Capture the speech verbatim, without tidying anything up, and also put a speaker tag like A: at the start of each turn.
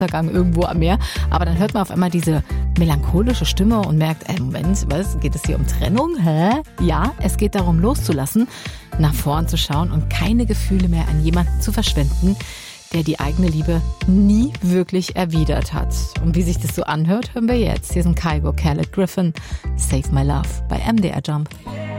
A: irgendwo am Meer. Aber dann hört man auf einmal diese melancholische Stimme und merkt, ey, Moment, was, geht es hier um Trennung? Hä? Ja, es geht darum, loszulassen, nach vorn zu schauen und keine Gefühle mehr an jemanden zu verschwenden, der die eigene Liebe nie wirklich erwidert hat. Und wie sich das so anhört, hören wir jetzt. Hier sind Kygo, Khaled Griffin, Save My Love bei M D R Jump.